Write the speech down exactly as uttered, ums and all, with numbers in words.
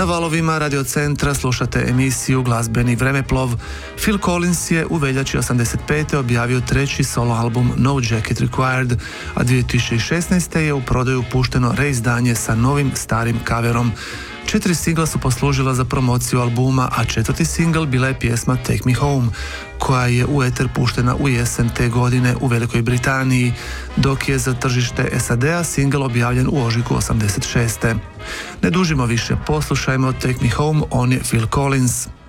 Na valovima Radio Centra slušate emisiju Glazbeni vremeplov. Phil Collins je u veljači osamdeset pete objavio treći solo album No Jacket Required, a dvije tisuće šesnaeste. je u prodaju pušteno reizdanje sa novim starim kaverom. Četiri singla su poslužila za promociju albuma, a četvrti singl bila je pjesma Take Me Home, koja je u eter puštena u jesen te godine u Velikoj Britaniji, dok je za tržište S A D-a singl objavljen u ožujku osamdeset šeste. Ne dužimo više, poslušajmo Take Me Home, on je Phil Collins.